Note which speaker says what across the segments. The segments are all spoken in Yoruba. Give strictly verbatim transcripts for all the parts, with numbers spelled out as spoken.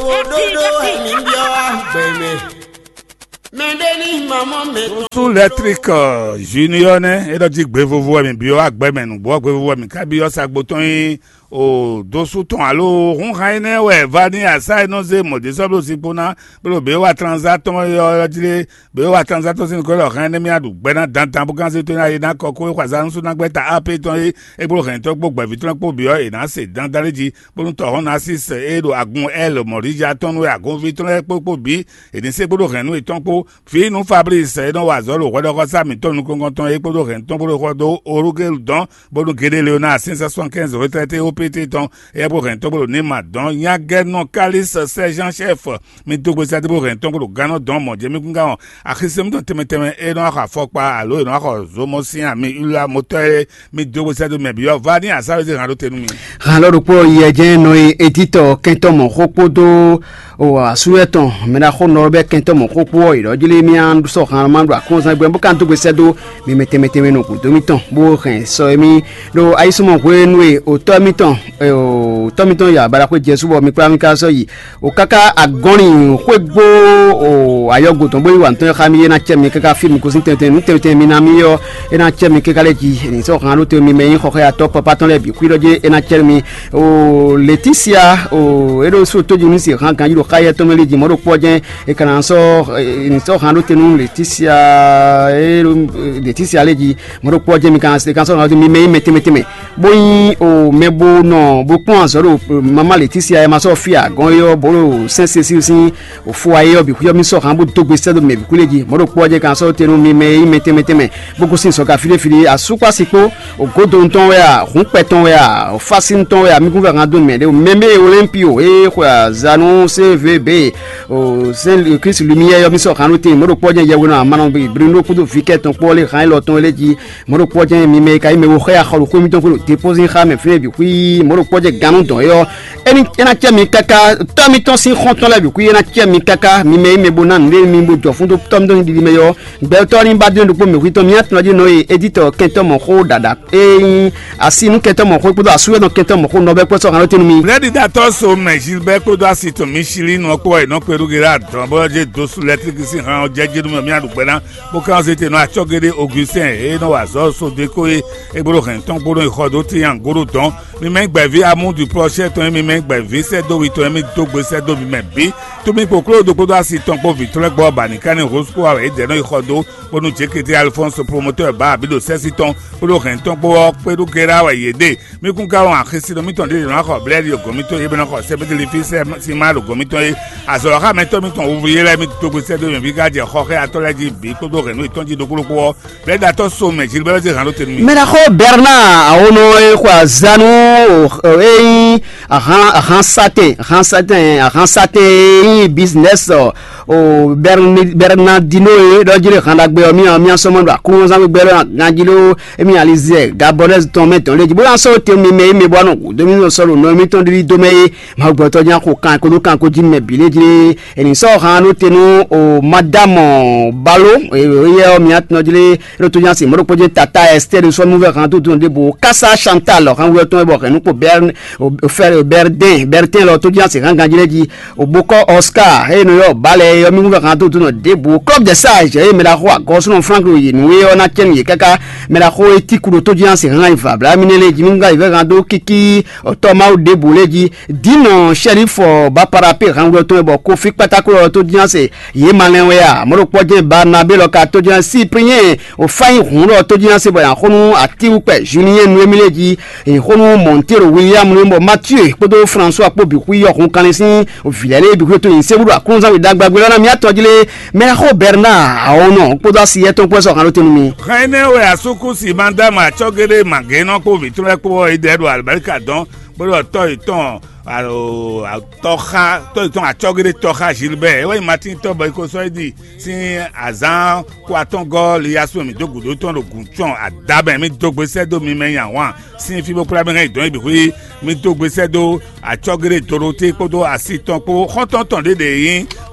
Speaker 1: Sous l'électrique junior ne et donc gbe vovo mi bio agbe menu bo gbe vovo mi ka bio sagboton o dosu ton alo run haine we vani asai no ze mo de soblo sipona belo be wa transaton yo dile be wa transaton sin ko lo haine mi adu gbe na dantan bu kan se to na ina koko kwa zan su na gbe ta ape ton e e bolo ren to gbogbo vi ton po bio e na se dandaleji bolo to hon asis e do agun el morija ton we agun vi ton e popo bi e ni se bolo ren no e ton po fi nu fabrice e no wa zolo ko do ko sa mi ton ko ton e bolo ren ton bolo ko do orugel don bolo gede leona cinq cent soixante-quinze retraité au pété ton et pour un tombeau ne madon ya non calis sergent chef mi dogo sa de pour un tombeau gano don mon dieu mi kunga a xisem don teme teme e no ha fok pa alo e no ha zomo sian mi ula moteur mi dogo sa de me bio va ni asa we ran do tenu mi
Speaker 2: ran lo po ye jen no edito kento mo khopodo o asueton me na ho no be kento mo khopo iro jile mi an so kan man do akonza gbe kan to gbese do mi mete mete me no ku do mi ton bo ren so mi do aisumo kwe nwe o to mi ton o to mi ton ya bara ko jesu bo mi pa mi ka so yi o kaka agorin ko gbo o ayogo ton bo yi wan ton ka mi na che mi kaka film ko sin tenten tenten mi na mi yo e na che mi kaka leji ni so kan lo te mi me yin ko ya to papa ton le bi ku loje e na che mi o Leticia o e do so to ji mi si kan kan yi do kaya to me leji mo do poje e kan so ni so kan lo te nu Leticia e Leticia leji mo do poje mi kan se kan so mi me mete mete me boyin o mebo no bo pon soro mama Leticia e ma so fia gon yo boro Saint Cécile sin o fo aye obi ku yo mi so kan bo to gbese do me bi ku leji mo do poje kan so te nu mi me mete mete me boko sin so ka file file asupa sipo o godon ton we a hun peton we a o fasin ton we a mi ku va do me de meme Olympio e kwa zanu C V B o Saint Christ lumière yo mi so kan te mo do poje ye wona manon bi Bruno ku do fiket ton pole kan lo ton leji mo do poje mi me kai me wo khaya kholu ko mi ton ko déposer ha me fle bi ku mo do poje ganon don yo eni ena chemi kaka to mi ton sin khonton la bi ku ena chemi kaka mi me me bonan le mi bo do fundo tom don di me yo gbe to ni ba de do po me ku to mi atno je no editor kento mo ko dada e asinu kento mo ko po do asuwe no kento mo ko no be po so kan tenu mi
Speaker 1: ready that also me Gilbert ko do asito mi shili no ko e no peru gira don bo je do su electric sin han jeje do mi adugbe na bo kan se te no achogede Augustin e no wa so so de ko e boro kan ton boro e khodo ti an goro don mi me gbe vi amu du projet ton mi me gbe vi se do wi to mi do gbe se do mi me bi to mi po klo do ko do asito po vi tole gbo ba ni kan rosco a e de no e khodo bonu jekete Alphonse promoteur ba bi do se siton boro kan ton po peru gira wa yede mi kun ka won akhisi do mi ton de no ko bled yo gomito e bi no ko se be de fi se si ma lo gomito e azo ka me to mi ton ouvrier la mi to gbe se do mi ga je kho ke atolaji bi ko do ren no ton ji do ko bled that also me Gilbert je ran do tenu mi
Speaker 2: me na ko Bernard awono e kwa zanu e a ran satin ran satin a ran satin business o Bernardino e do jire kan da gbe o mi mi so mo do akun san gbe ro ganjilo e mi alize Gabonese ton me ton leji bo an so te mi me me bo no do mi so ro no mi ton di do me ma gbo to jan ko kan ko do kan ko ji me bi leji eni so han no tenu o madame Balo e ye o mi atno jile ro to jan si mo ro poje tata Esther so mo ve kan to to de bo Kasa Chantal kan we ton e bo kan ko Bern o faire Berdin Bertin lo to jan si kan ganjile ji o boko Oscar e no yo bale yo mi mo ve kan to to no de bo club de sage e me la ko ko so no Frank yi ni we ona chen yi kaka me la ko eti ku to jan si kan ifa bla mi ne le ji mi ga ive kan do kiki o to ma o de bo leji dino sheriff ba parape kan we to e bo ko fi patako to jan si ye malen we a mo ro poje ba na be lo ka to jan si prien o fain hun ro to jan si bo yan khonu ati u pe Julien nu emileji e khonu Montero William Rembo Mathieu podo François po bi ku yo kun kan sin o filele bi ku to yin se buru akun za we dagba gbe na mi atojile me ko Bernard awono podo asi e to po so kan lo tenu mi
Speaker 1: kaine we asuku si manda ma chogede mageno ko vi tun ko ide do albarka don boro to iton alo toka to iton achogede toka Gilbert we Martin to boy ko so di sin azan ko aton gol yasu mi dogudo ton ogunchon adabe mi dogbe sedo mi meyan wan sin fi bo problem idon ibi wi mi dogbe sedo achogede torote ko do asiton ko khoton ton de de yin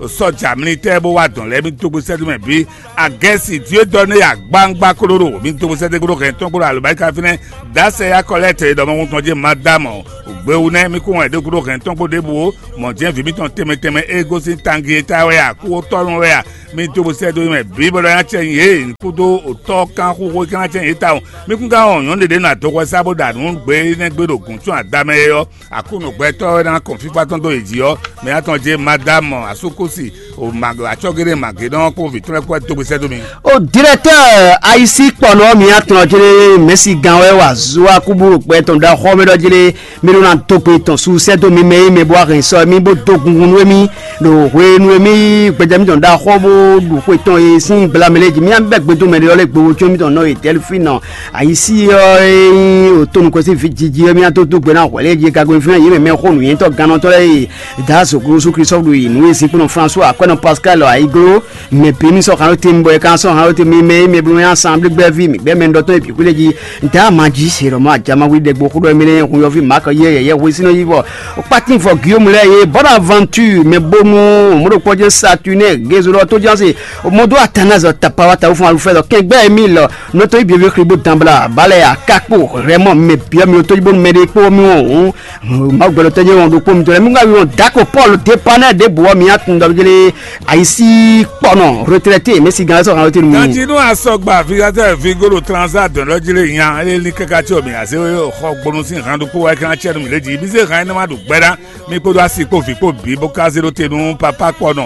Speaker 1: sọ́jà militaire bó wà dùn lẹ́mí tó gbé sẹ́dúmẹ̀ bí agẹ́sì tí ó dán ní àgbáńgbá kólóró mi tó gbé sẹ́dúmẹ̀ kólóró kẹ́ tó kólóró àlùbáríkà fínẹ́ dáṣẹ́ ya kọ́lẹ́tẹ̀ ìdánwò tó ń jẹ́ madame ògbéwu náà mi kó wọn ẹ̀dẹ́ kólóró kẹ́ tó kó débò mọ̀jẹ́ fi mi tán tẹ́mẹ́tẹ́mẹ́ ego sí tangi táwẹ́ à kó tọ́run wẹ́ à mi tó gbé sẹ́dúmẹ̀ bí bọ́dọ̀ yẹn tiẹ̀ yé kótó òtọ́ kan kókó kí wọ́n tiẹ̀ yé táwọn mi kún káwọn ọ̀yàn lédè náà tó kọ́ sábòdà ń gbé ní gbèrò gùn tún àdámẹ́yọ àkónùgbẹ́tọ́ náà kàn fífa tán tó èjì yọ mẹ́ta tán jẹ́ madame àsókòsì àtsọ́gẹ́rẹ́ màgédán kó fi tún ẹ̀kọ́ tó gbé sẹ́dúmẹ̀.
Speaker 2: o directeur aisi kpɔnɔ mi atɔn dzele mesi ganwɛ wa zuwa kuburu kpɛ tɔn da xɔmɛ dɔ dzele mi do na to pe tɔn su sɛdo mi mɛ mi bo ahɛn sɔ mi bo do gungun nu mi do hoe nu mi gbɛdɛ mi tɔn da xɔ bo do hoe tɔn ye si blamele dzi mi an bɛ gbedo mɛ de yɔ le gbewo tso mi tɔn nɔ ye tɛlifi nɔ aisi yɔ o tonu kɔsi fi dzidzi mi ato to gbɛ na wɛlɛ dzi kago fi na ye mɛ mɛ xɔ nu ye tɔ ganɔtɔ lɛ ye da sokoro su christophe do yi nu ye si kpɔnɔ françois akɔnɔ pascal ayigolo mɛ pe mi sɔ kan te mi bɔ ye kan sɔ kan te mi mɛ mi bolo ensemble gbɛvi mi gbɛmɛ dɔtɔ epi kule dzi nta ma dzi se ma jama wi de gbɔ kudo mi le kun yɔ fi ma ka ye ye wo sino yi bɔ o pati fɔ guillaume lɛ ye bonne aventure mɛ bonu mo do kpɔdze saturne gezoro to janse mo do atana zɔ tapa wa ta o fún alufɛ dɔ kɛgbɛ mi lɔ noto ibi ebi kribo tambla balɛ akakpo rɛmɔ mɛ biɔ mi o to ibo mɛ de kpɔ mi o ma gbɛlɛ tɛ nye wɔn do kpɔ mi to lɛ mi ka wi wɔn dako paul depanɛ de bɔ mi atun dɔ jele ayisi kpɔnɔ retraité mɛ si gan sɔ kan o te nu.
Speaker 1: kantinú asọgba figatẹ figoro transat dọ̀nọ́jílẹ̀ yan ẹlẹ́ni kẹ́kẹ́ tí omi àti ọkọ̀ gbọ́nù sí nǹkan dúpọ̀ wáyé kí wọ́n tiẹ̀ nù mí léjì ibi sèé kan ẹni máa dùn gbẹ́dá mi kó dọ́ àsìkò fipò bí bóká zero tẹnu papa pọ̀nà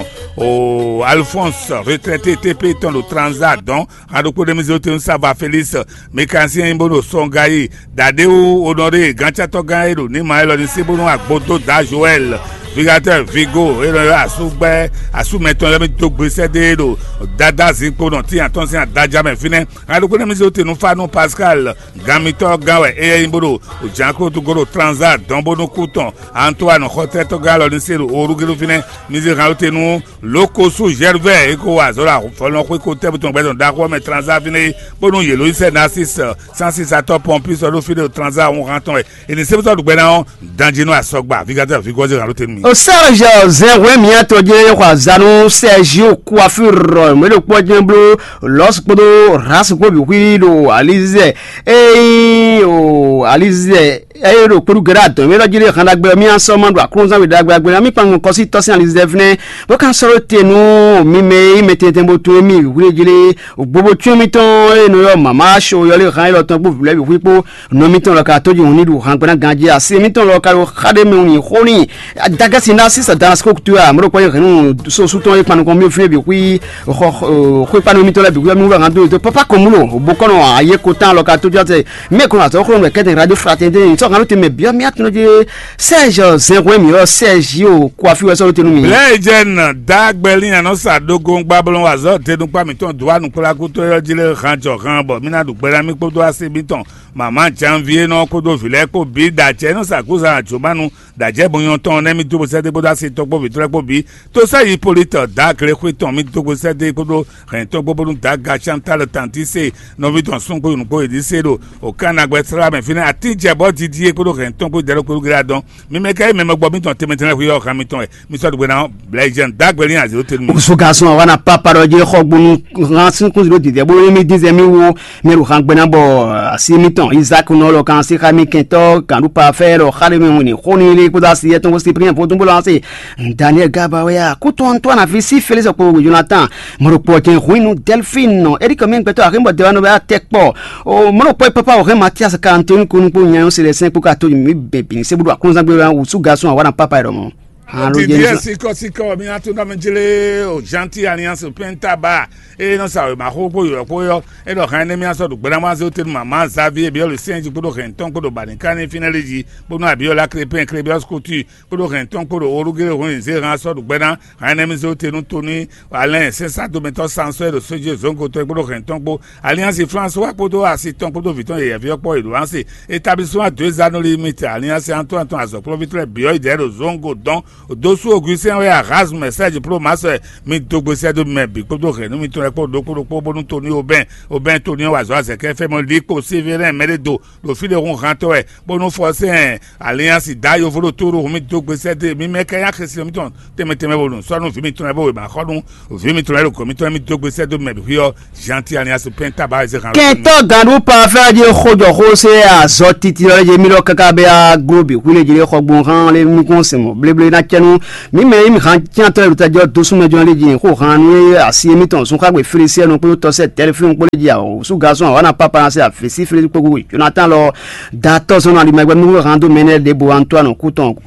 Speaker 1: o alphonse retraité tp tán lo transat dán àdókò dẹ́mi zero tẹnu sábà félix mécanicien ìbòdò sọ̀ngáyé dàdéwò honoré gànchátọ́ gáyérò ní maẹ́lọ́ ní síbónú àgbótó dá joel figatẹ vigo èrò àsùgbẹ àsùmẹtọ ẹlẹmi tó gbèsè déèdò dada sí kpọnà tí àtọ́ sí àdájà mẹ́fínẹ́ alùpùpù ní mísírò tẹnu fanu pascal gamitọ gawẹ ẹyẹ ìbòdò òjànkó tó gòrò transat dánbónú kútàn antoine xɔtẹtọ galọ ní sèrò orugero fínẹ́ mísírò tẹnu lókòsù gervais èkó wà zọrọ àfọlọ́ pé kó tẹ́bùtàn gbẹ́dọ̀ dákọ́ mẹ́ transat fínẹ́ bónú yèlò iṣẹ́ náà six cent six àtọ́ pọ́ǹpì sọ̀rọ̀ fínẹ́ transat wọn kàn tán ẹ̀ ẹni sẹ́bùtàn dùgbẹ́ náà danjinu àsọgbà figatẹ figọ́sẹ̀ kàló tẹnu mi.
Speaker 2: o serge zenwe mi atɔ dze xɔ zanu serge coiffure me do kpɔ dze blo lɔsukpodo rasikpo bi hui do alize eyi o alize eye do kpodu gɛrɛ atɔ mi lɔ dze xana gbɛ mi asɔmɔ do akurunzan bi da gbɛ gbɛ mi kpanu kɔsi tɔsi alize fɛnɛ bó kan sɔrɔ tenu mi me ime tete bo to mi hui dze gbogbo tso mi tɔn enu yɔ mama so yɔli xan yɔ tɔn kpo filɛ bi hui kpo nɔ mi tɔn lɔ ka to dze huni do xan gbɛna gan dze ase mi tɔn lɔ ka do xade mi huni xoni dagasi na sisan dans ko tuya mo ko yenu so so ton ipanu ko mi fi bi wi ko ko ipanu mi to la bi wi mi wa ngando to papa ko mulo bo ko no aye ko tan lo ka to jate me ko na to ko no kete radio fraternité so ngalo te me bi mi atno je serge zero mi o serge o ko fi we so te nu mi
Speaker 1: legend dagbelin ano sadogo ngbabolon wa zo te dun pa mi ton duwa nu kola ko to yo jile kan jo kan bo mi na du gbera mi ko do ase bi ton mama janvier no ko do file ko bi da che no sakusa achobanu da je boyan ton ne mi to bo se de bo da se to po vitre po bi to sa yi polite da kre ko ton mi to go se de ko do ren to gbogbo dun da ga chantal tantise no vi ton sun ko nu ko edi se do o kana gbe tra me fina ati je bo di die ko do ren ton ko de ko gra don mi me kai me me gbo mi ton te me tan ko yo kan mi ton e mi so do gbe na legend da gbe rin azi o te mi
Speaker 2: so ga so wa na papa ro je xogbunu ran sin ko do di de bo mi dize mi wo me ro kan gbe na bo asi mi ton isaac no lo kan si kami kento kan du pa faire o khale mi woni khoni le ko da si eton ko si prien pour tumbo lancer Daniel Gabawaya kuto Antoine afisi Félix ko Jonathan moro po ken ruinu Delphine no Eric men peto akimbo de wano ba tekpo o moro po papa o re Mathias Canton ko npo nyan se le cinq pour ka to mi bebi se budu akunza gbe wa usu gaso wa na papa ero mo
Speaker 1: Didier siko siko mi atu na menjele o gentil alliance pentaba e no sa ma ho po yo po yo e do kan ne mi aso do gbera ma se o te mama Xavier bi o le senji ko do kan ton ko do banika ni finaleji bo no abi o la crepin crebios coutu ko do kan ton ko do orugere ho nze ran aso do gbera kan ne mi se o te no toni Alain c'est ça do meto sanso do soje zongo to ko do kan ton ko alliance François ko do asiton ko do viton e fi opo ilu anse établissement deux anneaux limite alliance Antoine Antoine aso provitre bi o ide do zongo don dosu Augustin we arras message pro master mi dogbe se do me bi ko do re no mi to re po do ko po bonu to ni oben oben to ni wa zo ase ke fe mo li ko severin mere do lo fi de ron ranto e bonu force alliance dayo volo toro mi dogbe se de mi me ka ya kresi mi ton teme teme bonu so no fi mi to re bo ba khodun fi mi to re ko mi to mi dogbe se do me bi yo gentil alliance penta ba ze ran
Speaker 2: kento gandu pa fa je khojo khose a zoti ti je mi lo kaka be a grobi kule je ko bon ran le mi konsemo bleble na chenu mi me mi kan tian to ta jo to su me jo le je ko kan ni asi mi ton sun ka gbe frisi no pe to se telephone ko le je o su garçon wana papa se a fait si frisi ko wi Jonathan lo da to so na li me gbe mi rando menel de bo Antoine Couton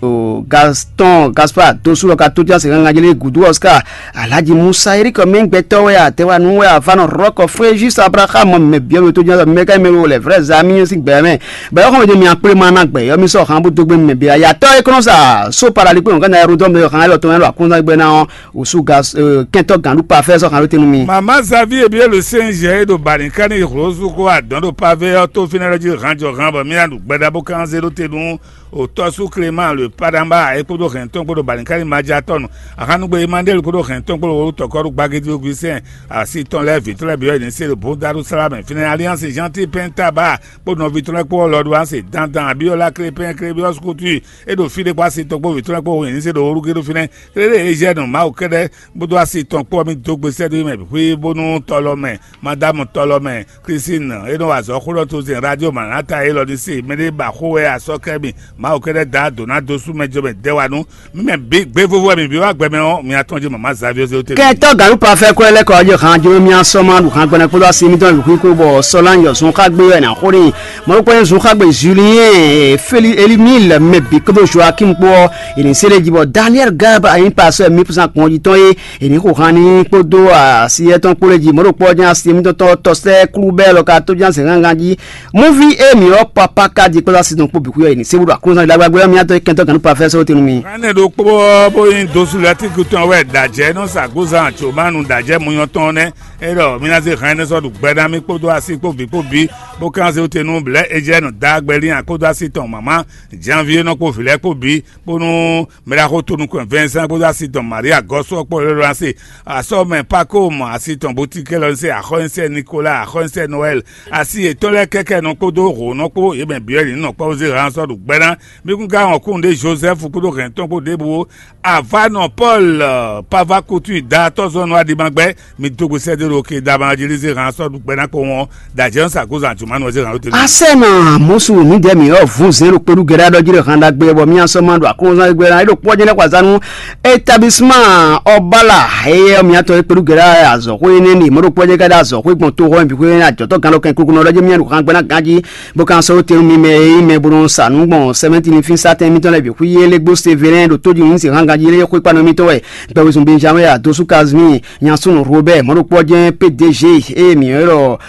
Speaker 2: Gaston Gaspard to su lo ka to ja se nga je le gudu Oscar Alhaji Musa Eric Mengbe to we a te wa nu we a fa no rock of juste Abraham me bien to ja me ka me les vrais amis si gbe me ba ko me mi apre mana gbe yo mi so kan bu to gbe me bi ya to e kono sa so parali pe nkan na ero do me kan lo to me lo akun gbe na o su gas kento gandu pa fe so kan lo tenu mi
Speaker 1: Maman Xavier bien le Saint-Germain do Barinkani Rosu ko adon do pavé to finaloji ranjo ramba mi anu gbe da bo kan zero tenu o tosu Clément le padamba e ko do renton ko do Barinkani majaton akanu gbe mandel ko do renton ko o to ko ru gbagedi Augustin asi ton le vitre bien ni c'est le bon daru salam fin alliance gentil pentaba po no vitre ko lo do anse dandan abiola crepin crebios coutu e do file kwa si ton ko vitre ko ni c'est do oruge do fin rere e je no ma o kede bodo asi ton ko mi do gbe se do me puis bonu tolome madame tolome Christine e no azo ko lo to zin radio manata e lo ni si me de ba ko we aso kebi ma o kede da donado su mejo be de wa nu me gbe vovo mi bi wa gbe me mi atonje mama Xavier ze o te
Speaker 2: ke to garu pa fe ko ele ko je kan jo mi aso ma du kan gbe na ko lo si mi don ku ko bo solan yo sun ka gbe na ko ri mo ko en sun ka gbe Julien Feli Elimil me bi ko do Joaquim po ini sele jibo Daniel Gaba ayin paso mi percent kon ji ton e ini ko kan ni ko do a si e ton ko le ji mo ro po jan si mi to to se klube lo ka to jan se gangan ji movie e mi o papa ka di ko la si don po bi ku yo ini se bu ko san la gbagbe mi ato kento kan pa fe so tinu mi
Speaker 1: ane do po bo yin dosu lati ku ton we daje no sa go zan cho manu daje mu yon ton ne e ro mi na se kan ne so du gbeda mi po do asi po bi po bi bo kan se o tenu ble e je no da gbeli an ko do asi ton mama janvier no ko file po bi po no me la ko tonu ko Vincent ko do asi ton Maria goso po le ranse aso men pa ko mo asi ton boutique lo se a Jonse Nicolas a Jonse Noël asi e to le keke no ko do ro no ko e ben bieli no ko ze ran so du gbeda mi kun ga on ko de Joseph ko do renton ko debo Avano Paul pava coutu da to zo no adi magbe mi dogo se de ro ke da ban jilize ran so du gbeda ko won da je sa ko zan tuma no ze ran o te
Speaker 2: asena musu ni de mi o fun zero pelu gera do jire kan da gbe bo mi aso ma do akun zan gbe ran do po je ne kwa zanu établissement obala e mi ato pelu gera azo ko ni ni mo do po je ka da azo ko gbon to ho bi ko ni ajo to kan lo kan kuku no lo je mi anu kan gbe na ganji bo kan so te mi me me burun sanu gbon seventeen fin satin mi to le bi ku ye le gbo severin do to ji ni se kan ganji le ko pa no mi to we pe we sun Benjamin ya dosu Kazmi Nyansunu Robert mo do po je P D G e mi ro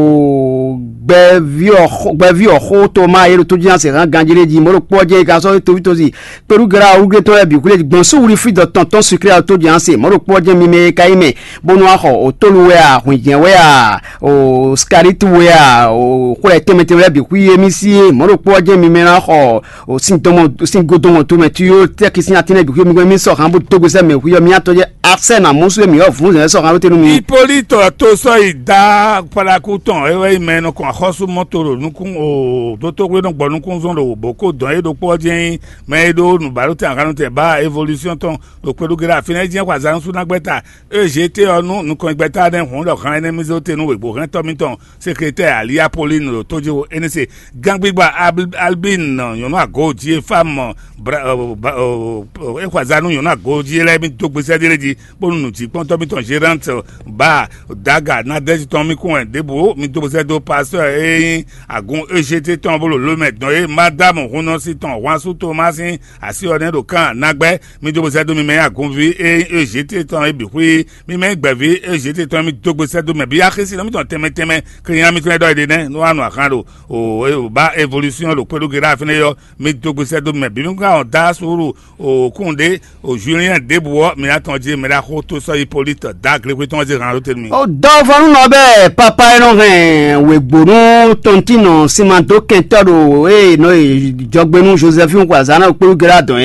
Speaker 2: o gbe vio gbe vio ho to ma ye to ji an se kan ganji le ji mo do po je ka so to to si pelu gra u ge to e bi ku le gbon so wuri fi do tonton secret to ji an se mo do po je mi me kai me bonu aho o tolu we a hunjen we a o skaritu we a o ko le temete we bi ku ye mi si mo do po je mi me na ho o sin to mo sin godon to me tu yo te kisin atine bi ku mi mi so kan bu to go se me ku yo mi ato je Arsène Amusu mi o fun se so kan lo tenu mi
Speaker 1: Hippolyte to so ida para ku ton e we me no kon khosu motoro nu kun o to to we no gbo nu kun zon lo boko don e do po je me do nu baro te kan te ba evolution ton do pelu gra fina je kwa zan su na gbeta e jete onu nu kon gbeta den hun lo kan ene mi zo tenu we bo ran to mi ton secrétaire Ali Apolline lo to je o N C gangbigba Albin yo no agoji femme e kwa zanu yo no agoji le mi to gbese dereji bonu nu ti pon to mi ton gérante ba daga na deji ton mi kun debo mi to gbese do pasteur e agun E G T ton bolo lo met don e madame Ronan si ton Wansu Thomasin asi onen do kan nagbe mi to gbese do mi me agun vi e E G T ton e bi wi mi me gbe vi E G T ton mi to gbese do me bi akisi no mi ton teme teme kriyan mi ton do de ne no anu akando o ba evolution lo pelu gira fine yo mi to gbese do me bi mi ka on da suru o kunde o Julien Debo mi atonje mi da ko to so Hippolyte dagre pe ton je ran rotel mi
Speaker 2: o do fonu no be papa eno ren we gbonu tontino simando kentoro e no jogbenu Josephine Kwazana pelu gira don ene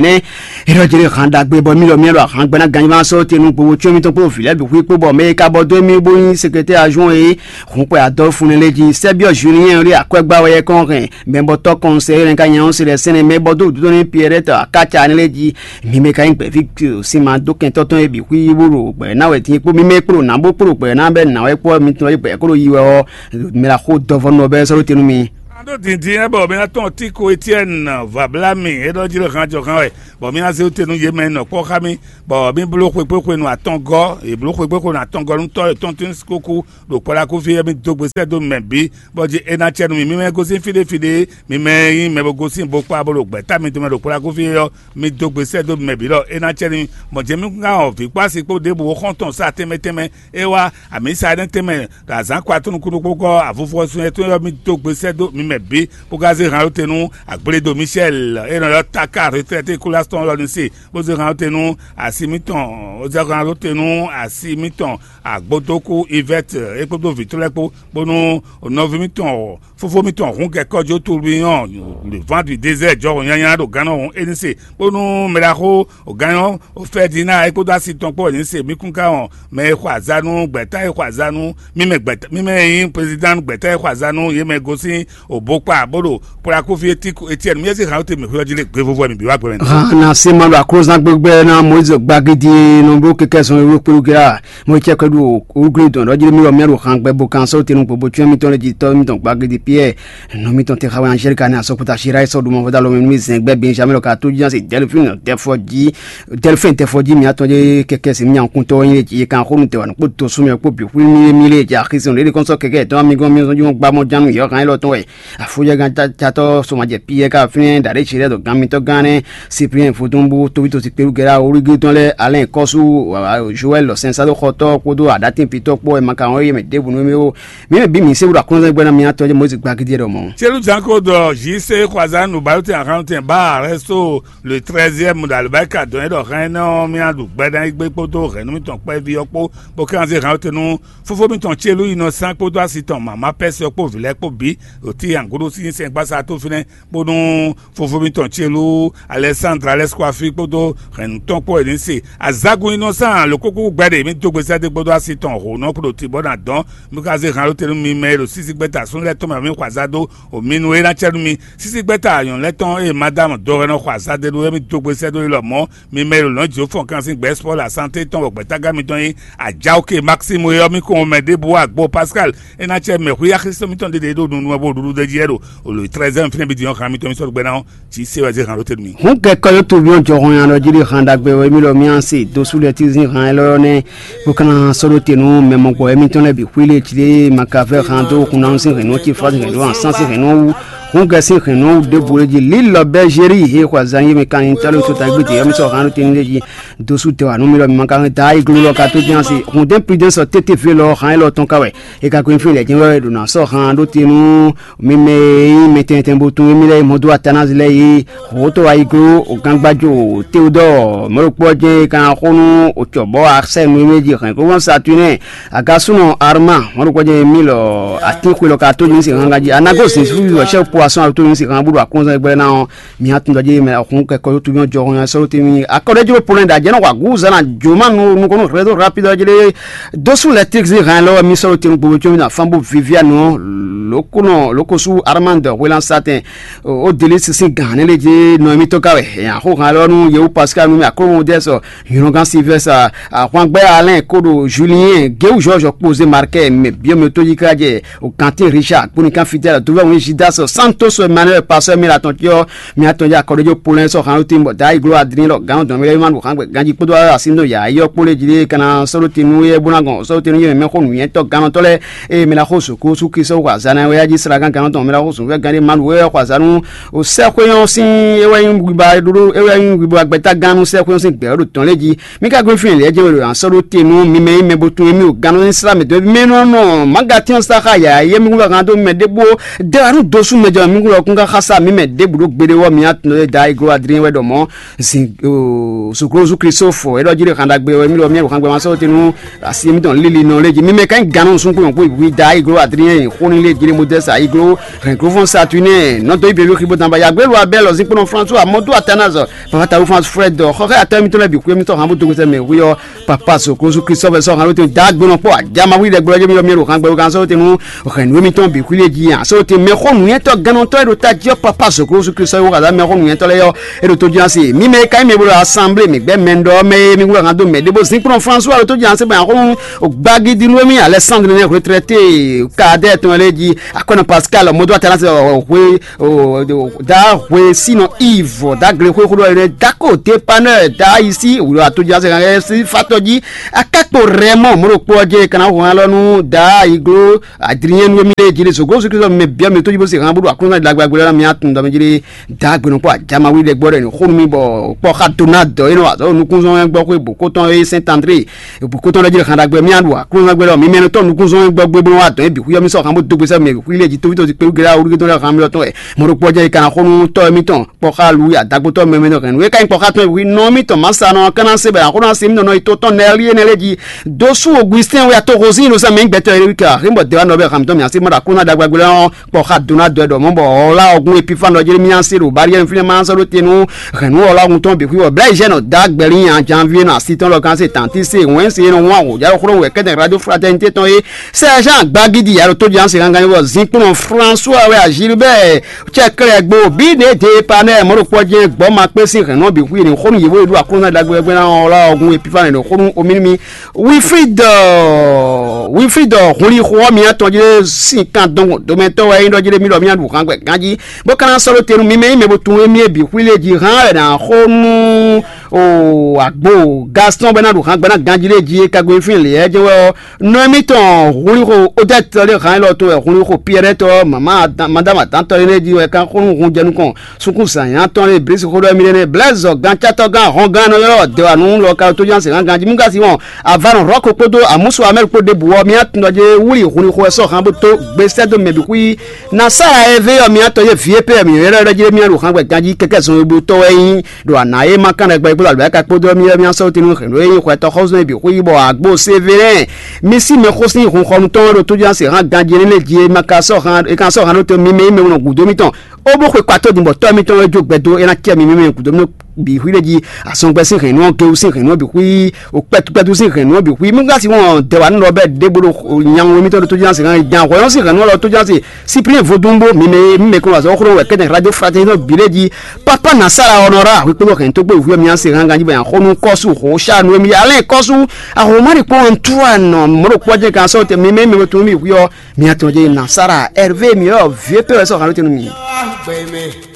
Speaker 2: ìrọ̀jẹ̀rẹ̀ kan dàgbé bọ̀ mílíọ̀nù mẹ́rọ àkàn gbẹ́nà ganjúmọ́ sọ tẹnu gbowó tí omi tó kó filẹ̀ bí wípé bọ̀ mẹ́ kábọ̀ tó mi bóyin sèkété àjọ yìí kún pé àdọ́ fún lẹ́jì sẹ́bíọ̀ julien rí àkọ́gbà wẹ̀yẹ kan rìn mẹ́bọ̀ tó kàn sẹ́yìn ká yẹn ń sẹ̀rẹ̀ sẹ́ni mẹ́bọ̀ tó dúdú ní pierre tó àkàtà nílẹ̀jì mímẹ́ ká yín pẹ̀ fi sí ma dókè tọ́tọ́ ebi kú wúro pẹ̀ náà wẹ̀ tí kó mímẹ́ kúrò náà bó kúrò pẹ̀ náà bẹ́ẹ̀ náà wẹ̀ pọ̀ mi tó pẹ̀ kúrò yí wẹ̀ ọ́ mẹ́ra kó dọ́fọ́ náà bẹ́ẹ̀ sọ́rọ́ tẹnu mi.
Speaker 1: ando tintin ẹ bọ mina tọn ti ko etienne vablami edo jire kan jọ kan wẹ bọ mina se o tenu ye mẹ nọ kpọ kami bọ mi bolo kpekpe nu atọngọ ebolo kpekpe nu atọngọ ntọ tọntin koko do kpọla ko fi mi do gbèsè do mẹ bi bọji ena tiẹnu mi mi mẹ gosi fide fide mi mẹ yin mẹ bọ gosi bo kpa bolo gbẹta mi to mẹ do kpọla ko fi yọ mi do gbèsè do mẹ bi lọ ena tiẹnu mi mọjẹ mi ka ọ fi kpasi kpo de bo kọntọn sa tẹmẹtẹmẹ e wa ami sa ne tẹmẹ gazan kpa tunu kunu kpọkọ afofo sun eto yọ mi do gbèsè do mi mẹ bi pokaze ran tenu agbedo michel e na taka retraité coulaston lo nse boze ran tenu asimiton oze ran tenu asimiton agbodoko Yvette e podo vitrepo bonu novimiton fofomiton run keko jo tourbillon le vent du désert jo yanya do ganon ense bonu melaro o ganon o ferdinand e podo asiton po nse mikunka on me kwazanu gbeta e kwazanu mime gbeta mime yin president gbeta e kwazanu ye me gosi obokpa bolo pora ko fi eti etienne mi se kan te me ko jile gbe vovo mi bi wa gbe
Speaker 2: na se ma la cross na gbegbe na moise gbagidi no bo keke son ro peru gira mo che ko du o grade don jile mi ro mero kan gbe bo kan so te no bo tu mi ton le ji to mi ton gbagidi pierre no mi ton te khawa angelica na so puta shira so du mo voda lo mi se gbe bin jamelo ka to jan se delphine te foji delphine te foji mi atonje keke se mi an kun to yin ji kan khonu te wa po to su mi po bi fu mi mi le ja khison le kon so keke to mi gon mi so ju gba mo janu yo kan lo ton we afuja gan tato so maje pie ka fin dare chire do gami to gane cyprien fotumbu to to ti peru gera origi ton le alain kosu joël lo sensado khoto kodo adatin pito po e maka on ye me debu no mi o mi bi mi se wura kon se gbena mi ato je mo ti gba gidi do mo
Speaker 1: chelu janko do jise kwazanu bayote accounting ba resto le treizième dans le bac don do reno mi adu gbeda igbe poto reno mi ton pe vi opo bo kan se ran tenu fofo mi ton chelu innocent kodo asiton mama pese opo vile po bi oti angoro si se gbasa to fine bonu fofo mi ton chelu alessandra lesquafi podo ren ton po edin se azagu innocent le koko gbede mi to gbese de podo asiton ro no pro ti bona don mi ka se ran lo telu mi mero sisi gbeta sun le ton mi kwazado o minu e na chelu mi sisi gbeta yon le ton e madame do no kwazade lo mi to gbese do lo mo mi mero lo jo fon kan sin gbe sport la santé ton gbeta ga mi ton yi aja oke maximo yo mi ko me de bo agbo pascal e na che me huya christo mi ton de de do nu bo du de jero o le treizième fin bidion kan mi to mi so gbe na ti se wa je kan lo te mi
Speaker 2: hun ke ko to bi on jo ron yan lo jiri kan dagbe we mi lo mi an se do su le ti zin kan lo ne ko kan so lo te nu me mo ko e mi ton le bi kwile ti maka fe kan do kun na sin no ti fa sin do an san sin no hun ke sin no de boleji lilo bergerie he kwa zanyi me kan intalo to tagbe ti mi so kan lo te ni ji do su te wa no mi lo mi maka ta i glo lo ka to jan se hun de prudence so tete fe lo kan lo ton ka we e ka ko fin le jin we do na so kan do te nu mi me mi ten ten bo to mi le mo do atanazi le yi o to wa igro o kan gbajo Théodore mo ro po je kan khonu o chobo Arsène mi meji kan ko won Saturne agasuno Arma mo ro po je mi lo atinku lo ka to ni se kan gaji anago se su lo se poisson to ni se kan buru akonza egbe na mi atun do je me akun ke ko to bi jo ron so ti mi akore jo pour nda je no wa guza na joma no no kono redo rapido je dosu electric ran lo mi so ti bo jo na fambo Viviano lokono lokosu Armando welan satin o delisi sin gane leje no mi to kawe ya ho kan lo nu ye Pascal mi akoro de so yino kan Sylvestre Juan gbe Alain Kodo Julien Geu Georges posé marqué mais bien me to yikaje o Quentin Richard pour ni kan fidèle to won Jidas Santos Emmanuel Pasteur mi la tontio mi atonja akoro jo pour so kan timbo dai glo adrin lo gan don mi man kan gbe ganji podo asino ya yo pole jide kana solo tinu ye bunagon so tinu ye me ko nu yen to gan to le e mi la ko so ko su ki so wa zana we aji sra kan kan to mi la ko so we gan man we ko zanu o se ko yon sin e we yin gba duro e we yin gba agbeta ganu se ko yon sin gbe ro ton leji mi ka go fin le je we an solo tinu mi me me botu mi o ganu islam de me no no magati on sa ka ya ye mi gba kan to me debo de anu dosu mejo de mi ko kunga khasa mi me de budo gbede wo mi atno da igro adrien we do mo sin sukro su Christophe e do jire kanda gbe mi lo mi kan gbe ma so tinu asi mi don lili no leji mi me kan ganon sun ko ko wi da igro adrien ko ni le jire modesta igro rencontre Saturnin non to ibe lo khibo tamba ya gbe lo abel o zinpo François moto atanazo papa ta France Fred ko ka atami to le bi ko mi to han bo to se me wi o papa sukro su Christophe so han lo to da gbe no po ajama wi de gbe mi lo mi ro kan gbe kan so tinu o kan wi mi ton bi ku le ji an so te me ko nu to ganon to e do ta jo papa sukro su Christophe o ga me ko nu to le yo e do to jansi mi me kai me bo assemblée mi gbe mendo me mi ko kan do me de bo zinpo François to jansi ba ko o gbagi di no mi Alexandre ne retraité cadet to le ji akona Pascal modo atanazo we da we sino Yves da gre ko ko da côté panel da ici o to jansi kan si fatoji akapo Raymond mo ro poje kana ko alonu da igro Adrien we mi le jire so go so me bia me to jibo se kan bodo akona da gbagbe la mi atun do me jire da gbe no po ajama wi le gbore ni khonu mi bo po khatonado ino wa so nukun so ngbo ko ibo ko ton e Saint André ibo ko ton le jire kan da gbe mi anu akona gbe lo mi me no ton nukun so ngbo gbe bo wa ton e bi ku yo mi so kan bo to gbe se me ku ile ji to to ti pe gira ori to le kan mi lo ton e mo ro poje kan khonu to mi ton po khalu ya dagbo to me me no kan we kan po khaton wi no mi ton masa no kana se be akona se mi no ito ton ne li ne le ji dosu Augustin we ato rosino sa me ngbeto e ka rimbo de wa no be kan to mi asi mo da kuna da gbagbe lo po khaduna do do mo bo ola ogun epifan lo jire mi an sero bari en film man so lo tenu renu ola ogun ton bi ku o bla je no da gberi an janvier no asi ton lo kan se tanti se wen se no wa o ja kuro we kede radio fraternité ton e sergent gbagidi ya lo to jan se kan gan wo zinpon François we a Gilbert check regbo bi ne de panel mo ro poje gbo ma pe si renu bi ku ni khonu yewo edu akuna da gbegbe na ola ogun epifan no khonu ominimi Wilfried Wilfried holi khwa mi atonje cinquante donc domento wa indo jire mi lo mi adu kan gbe ganji bo kan solo tenu mi me me bo tun mi e bi kwile ji ran na khonu o agbo Gaston Bernard kan gbe na ganji le ji ka gbe fin le e je wo no mi ton holi ko odette le ran lo to holi ko Pierre to mama madame tanto le ji e kan khonu gun jenu kon sukun san yan ton le brise ko do mi ne blaze gancha to gan ron gan no yo de wa nu lo ka to jan se ganji mu ga si won avaron roko podo amusu amel ko de buo mi atnoje wuri huni ko so kan bo to gbe sedo me bi kui na sara eve o mi atoye vie pe mi re re jire mi ru kan gbe ganji keke so bu to yin do anaye makan gbe gbe alba ka podo mi mi so tinu kheno yin ko to khozo bi kui bo agbo severe mi si me khosi khon khon ton ro to jan se ran ganji le ji maka so kan e kan so kan to mi me me won gudo mi ton o bo ko pato di bo to mi ton jo gbedo e na ki mi mi gudo mi bi huile ji asongbe sin renu ke usin renu bi hui o petu petu sin renu bi hui munga si won de wa no be de bolo nyan mi to to jan se ran jan ko yon sin renu lo to jan se Cyprien Vodumbo mi me mi me ko wa so khoro we kede radio fraternité bileji papa Nasara honora wi ko ken to gbe hu mi an se ran ganji be an khonu kosu ho sha no mi ale kosu a ho mari ko Antoine mo ro poje kan so te mi me me to mi hu yo mi atonje Nasara Hervé mi o vie pe so ran to mi